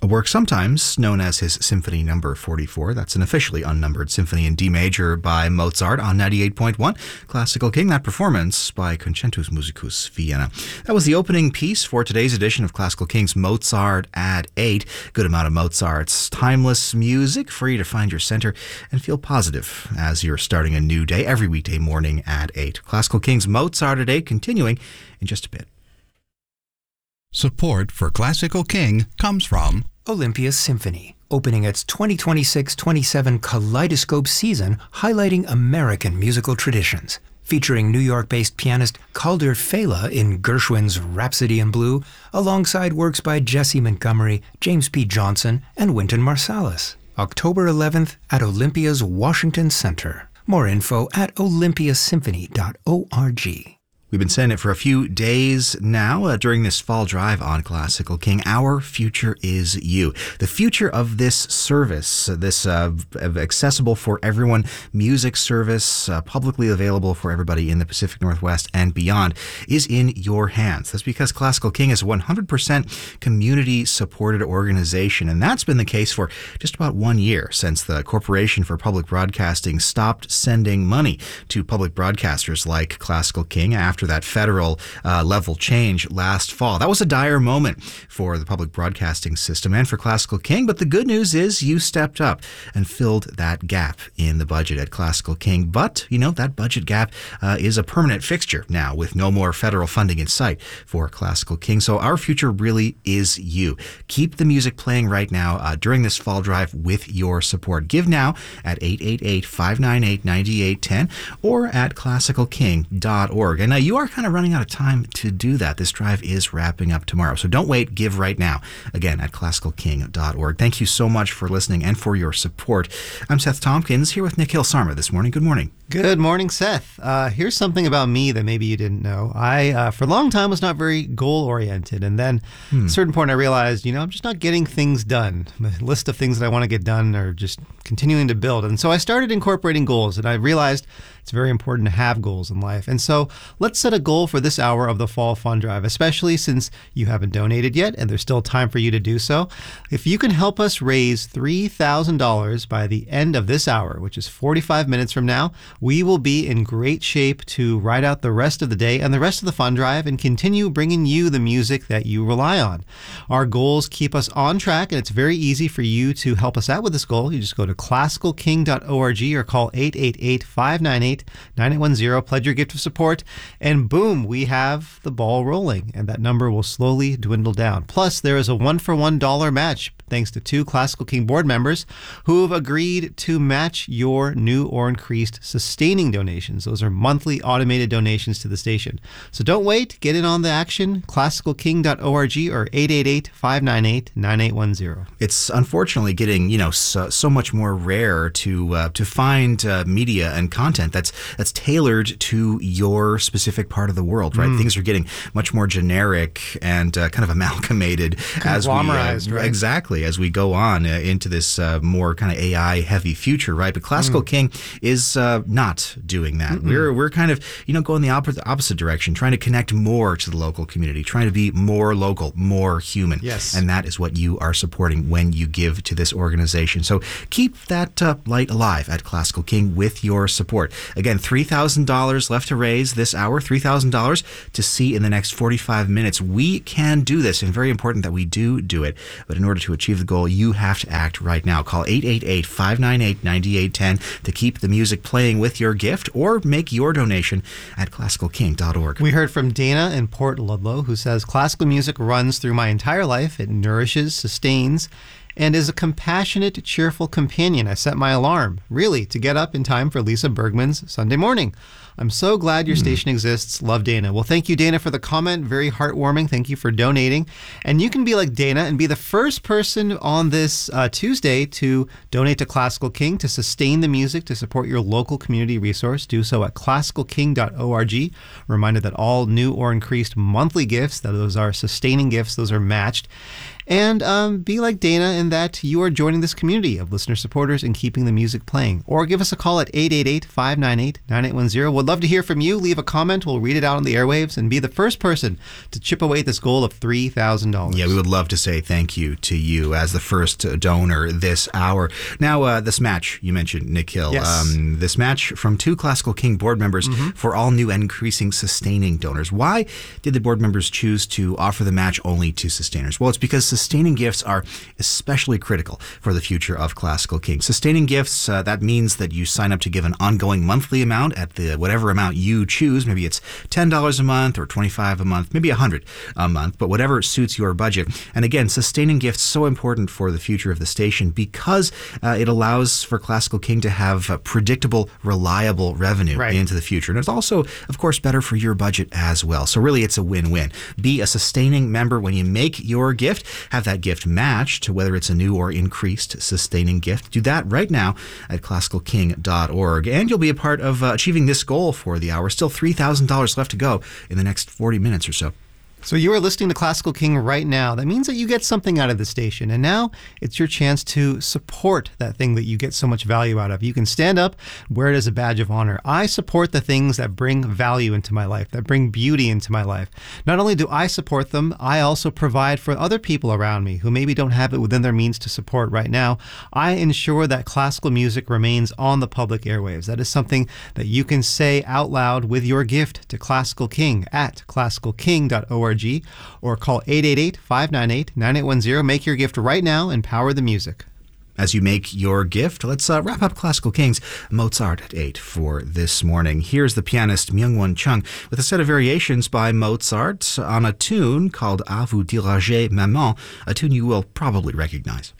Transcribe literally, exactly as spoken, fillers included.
work sometimes known as his Symphony Number forty-four. That's an officially unnumbered symphony in D major by Mozart on ninety-eight point one Classical King. That performance by Concertus Musicus Vienna. That was the opening piece for today's edition of Classical King's Mozart at eight. Good amount of Mozart's timeless music for you to find your center and feel positive as you're starting a new day every weekday morning at eight. Classical King's Mozart at eight continuing in just a bit. Support for Classical King comes from Olympia Symphony, opening its twenty twenty-six twenty-seven Kaleidoscope season, highlighting American musical traditions. Featuring New York-based pianist Calder Fela in Gershwin's Rhapsody in Blue, alongside works by Jesse Montgomery, James P. Johnson, and Wynton Marsalis. October eleventh at Olympia's Washington Center. More info at olympia symphony dot org. We've been saying it for a few days now uh, during this fall drive on Classical King. Our future is you. The future of this service, uh, this uh, accessible for everyone music service, uh, publicly available for everybody in the Pacific Northwest and beyond, is in your hands. That's because Classical King is a one hundred percent community-supported organization, and that's been the case for just about one year since the Corporation for Public Broadcasting stopped sending money to public broadcasters like Classical King after After that federal uh, level change last fall. That was a dire moment for the public broadcasting system and for Classical King, but the good news is you stepped up and filled that gap in the budget at Classical King. But, you know, that budget gap uh, is a permanent fixture now with no more federal funding in sight for Classical King. So our future really is you. Keep the music playing right now uh, during this fall drive with your support. Give now at eight eight eight, five nine eight, nine eight one zero or at classical king dot org. And now you are kind of running out of time to do that. This drive is wrapping up tomorrow. So don't wait. Give right now. Again, at classical king dot org. Thank you so much for listening and for your support. I'm Seth Tompkins here with Nikhil Sarma this morning. Good morning. Good morning, Seth. Uh, here's something about me that maybe you didn't know. I, uh, for a long time, was not very goal-oriented. And then hmm. at a certain point, I realized, you know, I'm just not getting things done. My list of things that I want to get done are just continuing to build. And so I started incorporating goals, and I realized it's very important to have goals in life. And so let's set a goal for this hour of the Fall Fund Drive, especially since you haven't donated yet, and there's still time for you to do so. If you can help us raise three thousand dollars by the end of this hour, which is forty-five minutes from now, we will be in great shape to ride out the rest of the day and the rest of the fund drive and continue bringing you the music that you rely on. Our goals keep us on track, and it's very easy for you to help us out with this goal. You just go to classical king dot org or call eight eight eight, five nine eight, nine eight one zero, pledge your gift of support, and boom, we have the ball rolling, and that number will slowly dwindle down. Plus, there is a one-for-one dollar match thanks to two Classical King board members who have agreed to match your new or increased sustaining donations. Those are monthly automated donations to the station. So don't wait. Get in on the action. classical king dot org or eight eight eight, five nine eight, nine eight one zero. It's unfortunately getting, you know, so, so much more rare to uh, to find uh, media and content that's that's tailored to your specific part of the world, right? Mm. Things are getting much more generic and uh, kind of amalgamated as we uh, right? exactly as we go on uh, into this uh, more kind of A I heavy future, right? But Classical mm. King is uh, not doing that. Mm-mm. We're we're kind of, you know, going the opposite opposite direction, trying to connect more to the local community, trying to be more local, more human. Yes. And that is what you are supporting when you give to this organization. So keep that uh, light alive at Classical King with your support. Again, three thousand dollars left to raise this hour, three thousand dollars to see in the next forty-five minutes. We can do this, and very important that we do do it. But in order to achieve the goal, you have to act right now. Call eight eight eight, five nine eight, nine eight one zero to keep the music playing with your gift, or make your donation at classical king dot org. We heard from Dana in Port Ludlow, who says, classical music runs through my entire life. It nourishes, sustains, and is a compassionate, cheerful companion. I set my alarm, really, to get up in time for Lisa Bergman's Sunday morning. I'm so glad your mm. station exists. Love, Dana. Well, thank you, Dana, for the comment. Very heartwarming. Thank you for donating. And you can be like Dana and be the first person on this uh, Tuesday to donate to Classical King to sustain the music, to support your local community resource. Do so at classical king dot org. Reminder that all new or increased monthly gifts, that those are sustaining gifts, those are matched. and um, be like Dana in that you are joining this community of listener supporters and keeping the music playing. Or give us a call at eight eight eight, five nine eight, nine eight one zero. We'd love to hear from you. Leave a comment. We'll read it out on the airwaves and be the first person to chip away at this goal of three thousand dollars. Yeah, we would love to say thank you to you as the first donor this hour. Now, uh, this match you mentioned, Nikhil. Yes. Um, this match from two Classical King board members mm-hmm. for all new and increasing sustaining donors. Why did the board members choose to offer the match only to sustainers? Well, it's because sustaining gifts are especially critical for the future of Classical King. Sustaining gifts, uh, that means that you sign up to give an ongoing monthly amount at the whatever amount you choose. Maybe it's ten dollars a month or twenty-five dollars a month, maybe one hundred dollars a month, but whatever suits your budget. And again, sustaining gifts so important for the future of the station because uh, it allows for Classical King to have uh, predictable, reliable revenue right. into the future. And it's also, of course, better for your budget as well. So really, it's a win-win. Be a sustaining member when you make your gift. Have that gift matched, whether it's a new or increased sustaining gift. Do that right now at classical king dot org. And you'll be a part of uh, achieving this goal for the hour. Still three thousand dollars left to go in the next forty minutes or so. So you are listening to Classical King right now. That means that you get something out of the station. And now it's your chance to support that thing that you get so much value out of. You can stand up, wear it as a badge of honor. I support the things that bring value into my life, that bring beauty into my life. Not only do I support them, I also provide for other people around me who maybe don't have it within their means to support right now. I ensure that classical music remains on the public airwaves. That is something that you can say out loud with your gift to Classical King at classical king dot org. Or call eight eight eight, five nine eight, nine eight one zero. Make your gift right now and power the music. As you make your gift, let's uh, wrap up Classical King's Mozart at eight for this morning. Here's the pianist Myung-Won Chung with a set of variations by Mozart on a tune called A vous diriger maman, a tune you will probably recognize.